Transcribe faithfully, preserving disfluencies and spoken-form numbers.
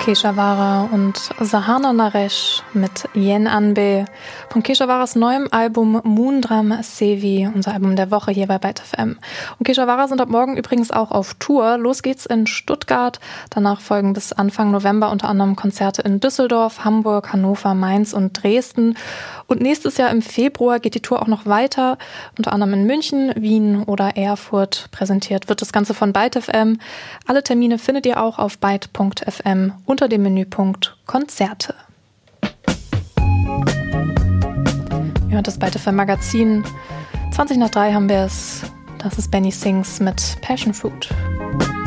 Keshavara und Sahana Naresh mit Yen Anbe von Keshavaras neuem Album Moondram Sevi, unser Album der Woche hier bei Byte F M. Und Keshavara sind ab morgen übrigens auch auf Tour. Los geht's in Stuttgart. Danach folgen bis Anfang November unter anderem Konzerte in Düsseldorf, Hamburg, Hannover, Mainz und Dresden. Und nächstes Jahr im Februar geht die Tour auch noch weiter, unter anderem in München, Wien oder Erfurt. Präsentiert wird das Ganze von Byte F M. Alle Termine findet ihr auch auf byte punkt f m unter dem Menüpunkt Konzerte. Ja, das Byte F M Magazin. zwanzig nach drei haben wir es. Das ist Benny Sings mit Passion Fruit.